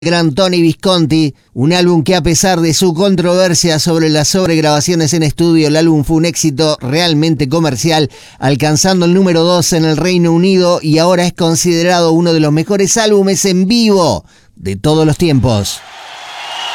Gran Tony Visconti, un álbum que a pesar de su controversia sobre las sobregrabaciones en estudio, el álbum fue un éxito realmente comercial, alcanzando el número 2 en el Reino Unido y ahora es considerado uno de los mejores álbumes en vivo de todos los tiempos.